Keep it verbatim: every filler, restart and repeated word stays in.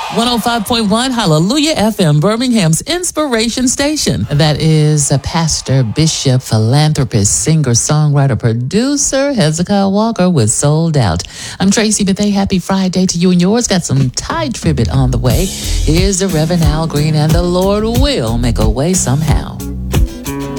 one oh five point one Hallelujah F M, Birmingham's inspiration station. That is a pastor, bishop, philanthropist, singer, songwriter, producer, Hezekiah Walker with Sold Out. I'm Tracy Bethea. Happy Friday to you and yours. Got some Tide tribute on the way. Here's the Reverend Al Green, and the Lord will make a way somehow.